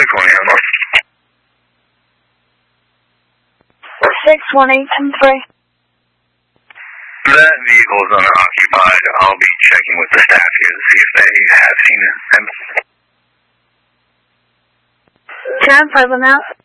61823. That vehicle is unoccupied. I'll be checking with the staff here to see if they have seen it. Can I present out?